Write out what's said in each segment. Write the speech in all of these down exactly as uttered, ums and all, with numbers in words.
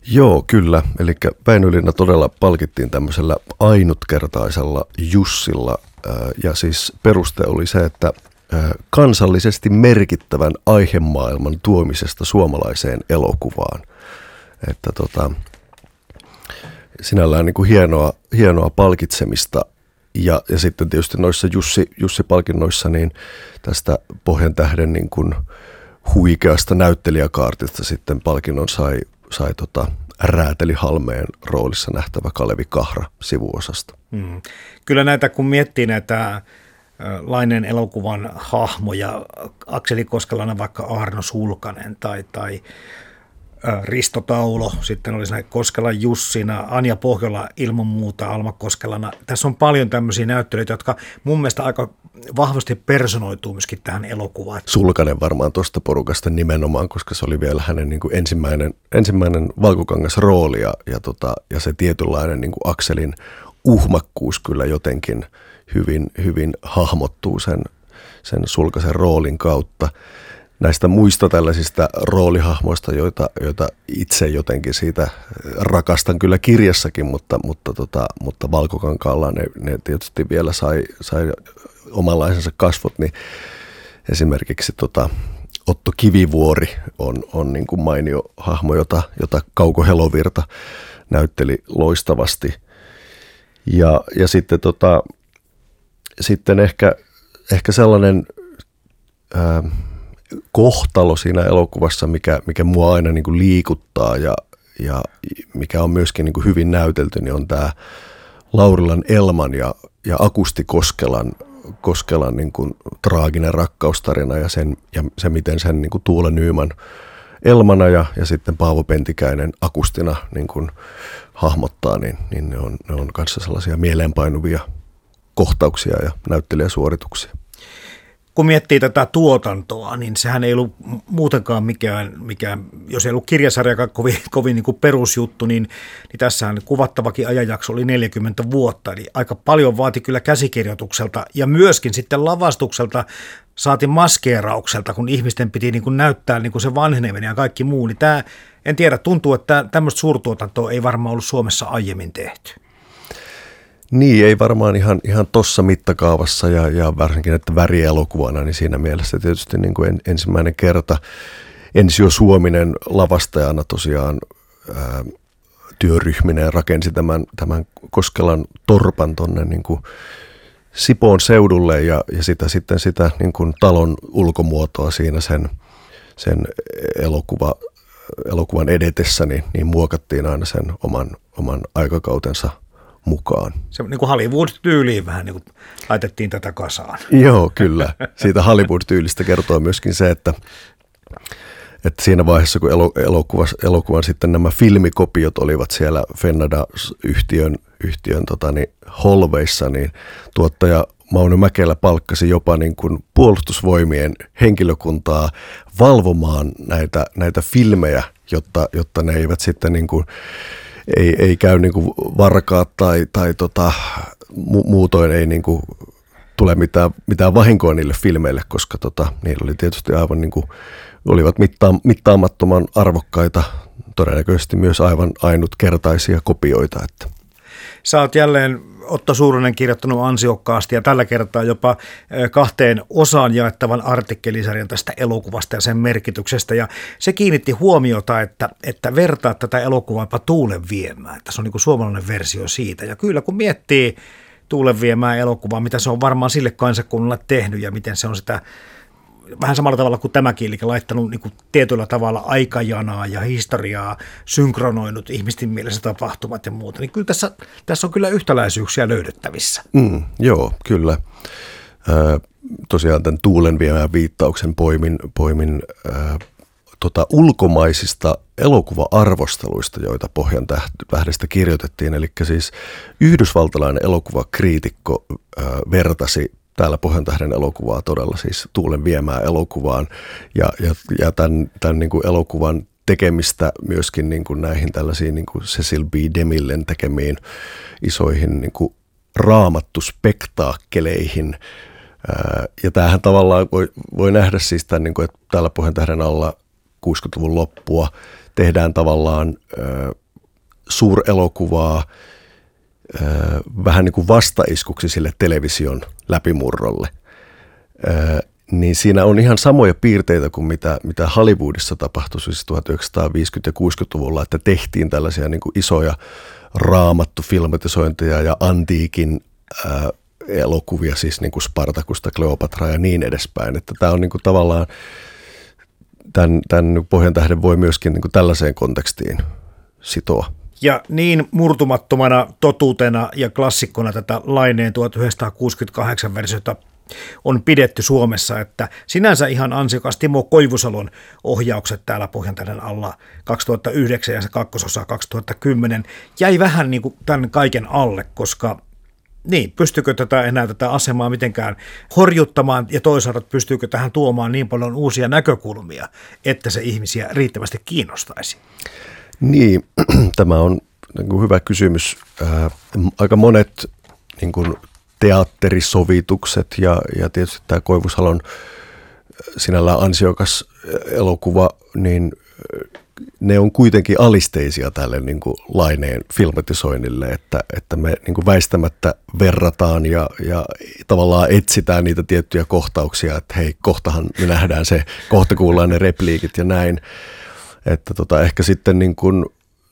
Joo, kyllä. Eli Väinö Linna todella palkittiin tämmöisellä ainutkertaisella Jussilla. Ja siis peruste oli se, että kansallisesti merkittävän aihemaailman tuomisesta suomalaiseen elokuvaan. Että tota, sinällään niin kuin hienoa, hienoa palkitsemista. Ja, ja sitten tietysti noissa Jussi, Jussi-palkinnoissa niin tästä Pohjantähden niin kuin huikeasta näyttelijäkaartista sitten palkinnon sai, sai tota Rääteli Halmeen roolissa nähtävä Kalevi Kahra sivuosasta. Hmm. Kyllä näitä, kun miettii näitä Laineen elokuvan hahmoja, Akseli Koskelana vaikka Arno Sulkanen tai, tai Risto Taulo, sitten olisi näin Koskelan Jussina, Anja Pohjola ilman muuta, Alma Koskelana. Tässä on paljon tämmöisiä näyttelijöitä, jotka mun mielestä aika vahvasti personoituu myöskin tähän elokuvaan. Sulkanen varmaan tuosta porukasta nimenomaan, koska se oli vielä hänen niin kuin ensimmäinen, ensimmäinen valkokangasrooli ja, ja, tota, ja se tietynlainen niin kuin Akselin uhmakkuus kyllä jotenkin hyvin, hyvin hahmottuu sen, sen Sulkasen roolin kautta. Näistä muista tällaisista roolihahmoista, joita, joita itse jotenkin siitä rakastan kyllä kirjassakin, mutta, mutta, tota, mutta Valkokankaalla ne, ne tietysti vielä sai, sai omanlaisensa kasvot, niin esimerkiksi tota, Otto Kivivuori on, on niin kuin mainio hahmo, jota, jota Kauko Helovirta näytteli loistavasti. Ja, ja sitten, tota, sitten ehkä, ehkä sellainen ää, kohtalo siinä elokuvassa, mikä, mikä mua aina niin kuin liikuttaa ja, ja mikä on myöskin niin kuin hyvin näytelty, niin on tämä Laurilan Elman ja, ja Akusti Koskelan, Koskelan niin kuin traaginen rakkaustarina ja, sen, ja se, miten sen niin kuin Tuula Nyman Elmana ja, ja sitten Paavo Pentikäinen Akustina niin kuin hahmottaa, niin, niin ne on, ne on kanssa sellaisia mieleenpainuvia kohtauksia ja näyttelijäsuorituksia. Kun miettii tätä tuotantoa, niin sehän ei ollut muutenkaan mikään, mikään jos ei ollut kirjasarjakaan kovin, kovin niin kuin perusjuttu, niin, niin tässähän kuvattavakin ajanjakso oli neljäkymmentä vuotta, eli aika paljon vaati kyllä käsikirjoitukselta ja myöskin sitten lavastukselta, saati maskeeraukselta, kun ihmisten piti niin kuin näyttää niin kuin se vanheneminen ja kaikki muu, niin tämä, en tiedä, tuntuu, että tämmöistä suurtuotantoa ei varmaan ollut Suomessa aiemmin tehty. Niin, ei varmaan ihan, ihan tuossa mittakaavassa ja, ja varsinkin, että värielokuvana, niin siinä mielessä tietysti niin kuin en, ensimmäinen kerta Ensio Suominen lavastajana tosiaan ää, työryhmineen rakensi tämän, tämän Koskelan torpan tuonne niin kuin Sipoon seudulle ja, ja sitä, sitten sitä niin kuin talon ulkomuotoa siinä sen, sen elokuva, elokuvan edetessä, niin, niin muokattiin aina sen oman, oman aikakautensa mukaan. Se niin kuin Hollywood-tyyliin vähän niin kuin laitettiin tätä kasaan. Joo, kyllä. Siitä Hollywood-tyylistä kertoo myöskin se, että, että siinä vaiheessa, kun elokuvan, elokuvan sitten nämä filmikopiot olivat siellä Fennada-yhtiön yhtiön, tota, niin, holveissa, niin tuottaja Mauno Mäkelä palkkasi jopa niin kuin puolustusvoimien henkilökuntaa valvomaan näitä, näitä filmejä, jotta, jotta ne eivät sitten niin kuin Ei, ei käy niin kuin varkaat tai, tai tota, mu- muutoin ei niin kuin tule mitään, mitään vahinkoa niille filmeille, koska tota, niillä oli tietysti aivan niin kuin, olivat mittaa, mittaamattoman arvokkaita, todennäköisesti myös aivan ainutkertaisia kopioita. Että. Sä oot jälleen, Otto Suurunen, kirjoittanut ansiokkaasti ja tällä kertaa jopa kahteen osaan jaettavan artikkelisarjan tästä elokuvasta ja sen merkityksestä. Ja se kiinnitti huomiota, että, että vertaa tätä elokuvaa jopa Tuulen viemään. Että se on niin kuin suomalainen versio siitä. Ja kyllä kun miettii Tuulen viemään elokuvaa, mitä se on varmaan sille kansakunnalle tehnyt ja miten se on sitä vähän samalla tavalla kuin tämäkin, eli laittanut niin kuin tietyllä tavalla aikajanaa ja historiaa, synkronoinut ihmisten mielessä tapahtumat ja muuta, niin kyllä tässä, tässä on kyllä yhtäläisyyksiä löydettävissä. Mm, joo, kyllä. Ö, tosiaan tämän Tuulen viemään viittauksen poimin, poimin ö, tota, ulkomaisista elokuva-arvosteluista, joita Pohjantähdestä kirjoitettiin, eli siis yhdysvaltalainen elokuvakriitikko ö, vertasi täällä Pohjantähden elokuvaa todella siis Tuulen viemään elokuvaan ja, ja, ja tämän, tämän niin kuin elokuvan tekemistä myöskin niin kuin näihin tällaisiin niin kuin Cecil B. DeMillen tekemiin isoihin niin kuin raamattuspektaakkeleihin. Ja tämähän tavallaan voi, voi nähdä siis tämän, niin kuin, että täällä Pohjantähden alla kuusikymmentäluvun loppua tehdään tavallaan ö, suurelokuvaa ö, vähän niin kuin vastaiskuksi sille television läpimurrolle. Ö, niin siinä on ihan samoja piirteitä kuin mitä, mitä Hollywoodissa tapahtui siis tuhatyhdeksänsataaviisikymmentä- ja kuusikymmentäluvulla, että tehtiin tällaisia niin kuin isoja raamattu-filmatisointeja ja antiikin ää, elokuvia, siis niin kuin Spartakusta, Kleopatraa ja niin edespäin. Että tämä on niin kuin tavallaan, tämän, tämän Pohjantähden voi myöskin niin kuin tällaiseen kontekstiin sitoa. Ja niin murtumattomana totuutena ja klassikkona tätä Laineen tuhatyhdeksänsataakuusikymmentäkahdeksan versiota on pidetty Suomessa, että sinänsä ihan ansiokas Timo Koivusalon ohjaukset täällä Pohjantähden alla kaksituhattayhdeksän ja se kakkososa kaksituhattakymmenen jäi vähän niin kuin tämän kaiken alle, koska niin, pystyykö tätä enää tätä asemaa mitenkään horjuttamaan ja toisaalta pystyykö tähän tuomaan niin paljon uusia näkökulmia, että se ihmisiä riittävästi kiinnostaisi? Niin, tämä on niin kuin hyvä kysymys. Ää, aika monet niin kuin teatterisovitukset ja, ja tietysti tämä Koivusalon sinällään ansiokas elokuva, niin ne on kuitenkin alisteisia tälle niin kuin Laineen filmatisoinnille, että, että me niin kuin väistämättä verrataan ja, ja tavallaan etsitään niitä tiettyjä kohtauksia, että hei, kohtahan me nähdään se, kohta kuullaan ne repliikit ja näin. Että tota, ehkä sitten niin kuin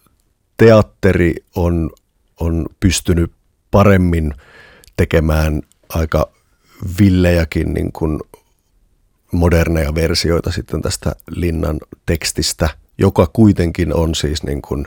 teatteri on, on pystynyt paremmin tekemään aika villejäkin niin kuin moderneja versioita sitten tästä Linnan tekstistä, joka kuitenkin on siis niin kuin,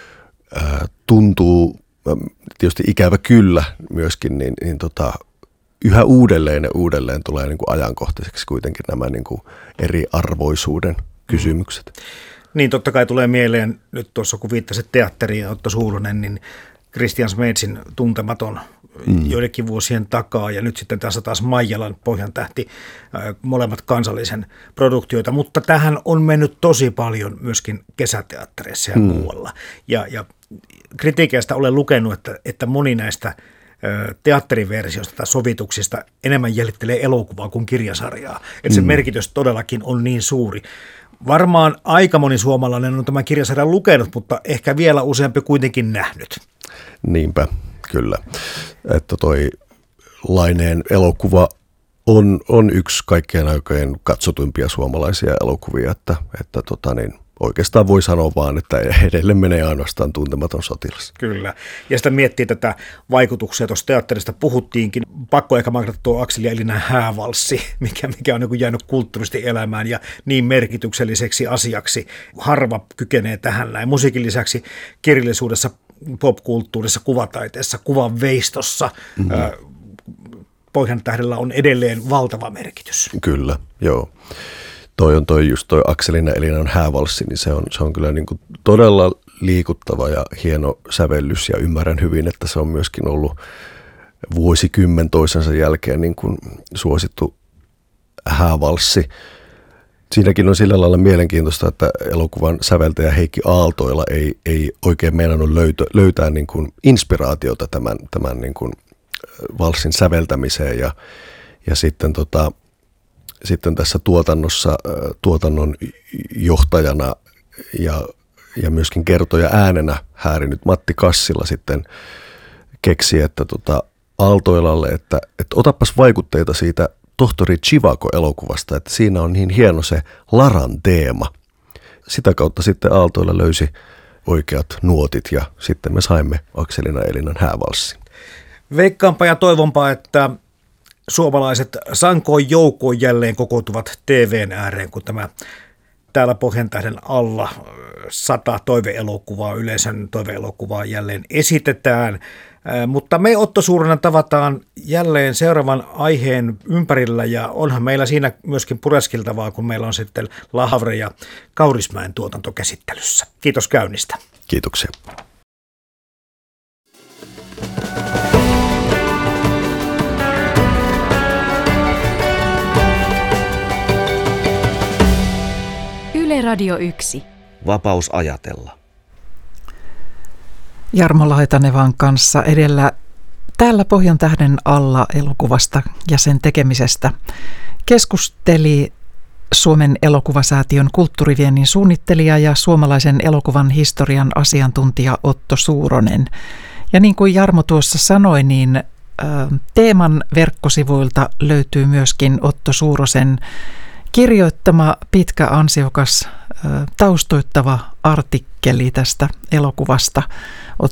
ää, tuntuu tietysti ikävä kyllä myöskin, niin, niin tota, yhä uudelleen ja uudelleen tulee niin kuin ajankohtaiseksi kuitenkin nämä niin kuin eriarvoisuuden kysymykset. Niin totta kai tulee mieleen nyt tuossa kun viittasit teatteriin Otto Suuronen, niin Christian Smedsin Tuntematon mm. joidenkin vuosien takaa ja nyt sitten tässä taas Maijalan Pohjantähti, molemmat kansallisen produktioita, mutta tähän on mennyt tosi paljon myöskin kesäteattereissa ja mm. muualla. Ja, ja kritiikeistä olen lukenut, että, että moni näistä teatteriversioista tai sovituksista enemmän jäljittelee elokuvaa kuin kirjasarjaa. Että se mm. merkitys todellakin on niin suuri. Varmaan aika moni suomalainen on tämän kirjasarjan lukenut, mutta ehkä vielä useampi kuitenkin nähnyt. Niinpä, kyllä. Että toi Laineen elokuva on, on yksi kaikkien aikojen katsotuimpia suomalaisia elokuvia, että, että tota niin, oikeastaan voi sanoa vaan, että edelleen menee ainoastaan Tuntematon sotilas. Kyllä. Ja sitä miettii tätä vaikutuksia, tuossa teatterista puhuttiinkin. Pakko ehkä mainita tuo Akseli ja Elinan häävalssi, mikä, mikä on niin kuin jäänyt kulttuurisesti elämään ja niin merkitykselliseksi asiaksi. Harva kykenee tähän näin. Musiikin lisäksi kirjallisuudessa, popkulttuurissa, kuvataiteessa, kuvan veistossa mm-hmm. äh, Pohjantähdellä on edelleen valtava merkitys. Kyllä, joo. Toi on toi just toi Akselin ja Elinan häävalssi, niin se on, se on kyllä niin kuin todella liikuttava ja hieno sävellys ja ymmärrän hyvin, että se on myöskin ollut vuosikymmen toisensa jälkeen niin kuin suosittu häävalssi. Siinäkin on sillä lailla mielenkiintoista, että elokuvan säveltäjä Heikki Aaltoila ei, ei oikein meinannut löytää, löytää niin kuin inspiraatiota tämän, tämän niin kuin valssin säveltämiseen ja, ja sitten tota, Sitten tässä tuotannossa tuotannon johtajana ja, ja myöskin kertoja äänenä häärinyt Matti Kassila sitten keksi, että tota Aaltoilalle, että, että otapas vaikutteita siitä tohtori Chivako-elokuvasta, että siinä on niin hieno se Laran teema. Sitä kautta sitten Aaltoila löysi oikeat nuotit ja sitten me saimme Akselin ja Elinan häävalssin. Veikkaanpa ja toivonpa, että suomalaiset sankoin joukkoon jälleen kokoontuvat T V:n ääreen, kun tämä täällä Pohjantähden alla sata toiveelokuvaa, yleisön toiveelokuvaa jälleen esitetään. Mutta me Otto Suuronen tavataan jälleen seuraavan aiheen ympärillä ja onhan meillä siinä myöskin pureskiltavaa, kun meillä on sitten La Havre ja Kaurismäen tuotanto käsittelyssä. Kiitos käynnistä. Kiitoksia. Yle Radio yksi. Vapaus ajatella. Jarmo Laitanevan kanssa edellä täällä Pohjantähden alla elokuvasta ja sen tekemisestä keskusteli Suomen elokuvasäätiön kulttuuriviennin suunnittelija ja suomalaisen elokuvan historian asiantuntija Otto Suuronen. Ja niin kuin Jarmo tuossa sanoi, niin Teeman verkkosivuilta löytyy myöskin Otto Suurosen kirjoittama pitkä ansiokas taustoittava artikkeli tästä elokuvasta